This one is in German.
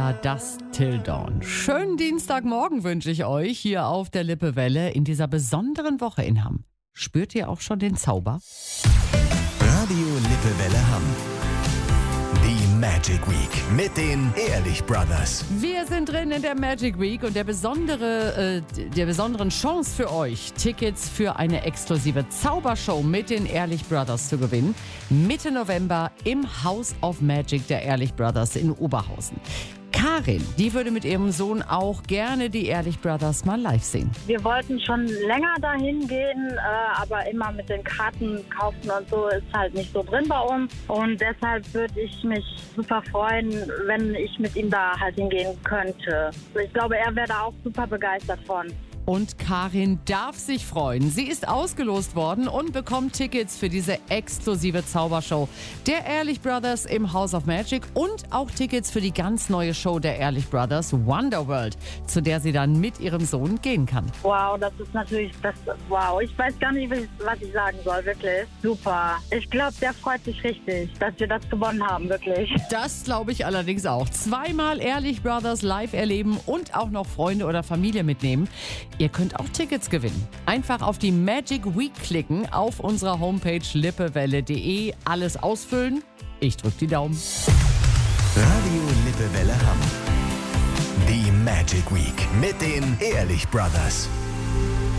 war das Till Dawn. Schönen Dienstagmorgen wünsche ich euch hier auf der Lippewelle in dieser besonderen Woche in Hamm. Spürt ihr auch schon den Zauber? Radio Lippewelle Hamm. Die Magic Week mit den Ehrlich Brothers. Wir sind drin in der Magic Week und der besonderen Chance für euch, Tickets für eine exklusive Zaubershow mit den Ehrlich Brothers zu gewinnen. Mitte November im House of Magic der Ehrlich Brothers in Oberhausen. Karin, die würde mit ihrem Sohn auch gerne die Ehrlich Brothers mal live sehen. Wir wollten schon länger dahin gehen, aber immer mit den Karten kaufen und so ist halt nicht so drin bei uns. Und deshalb würde ich mich super freuen, wenn ich mit ihm da halt hingehen könnte. Ich glaube, er wäre da auch super begeistert von. Und Karin darf sich freuen. Sie ist ausgelost worden und bekommt Tickets für diese exklusive Zaubershow der Ehrlich Brothers im House of Magic und auch Tickets für die ganz neue Show der Ehrlich Brothers, Wonderworld, zu der sie dann mit ihrem Sohn gehen kann. Wow, das ist natürlich wow. Ich weiß gar nicht, was ich sagen soll, wirklich. Super. Ich glaube, der freut sich richtig, dass wir das gewonnen haben, wirklich. Das glaube ich allerdings auch. Zweimal Ehrlich Brothers live erleben und auch noch Freunde oder Familie mitnehmen. Ihr könnt auch Tickets gewinnen. Einfach auf die Magic Week klicken, auf unserer Homepage lippewelle.de, alles ausfüllen. Ich drück die Daumen. Radio Lippewelle Hamm. Die Magic Week mit den Ehrlich Brothers.